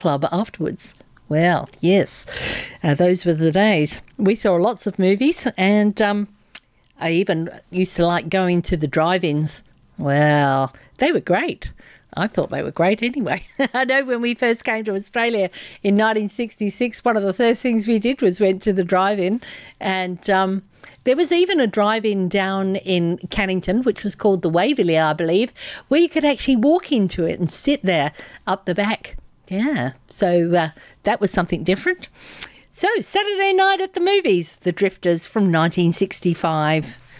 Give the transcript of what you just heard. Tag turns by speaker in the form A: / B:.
A: club afterwards. Well, yes, those were the days. We saw lots of movies, and I even used to like going to the drive-ins. Well, they were great. I thought they were great anyway. I know when we first came to Australia in 1966, one of the first things we did was went to the drive-in, and there was even a drive-in down in Cannington, which was called the Waverley, I believe, where you could actually walk into it and sit there up the back. Yeah, so that was something different. So, Saturday night at the movies, The Drifters from 1965.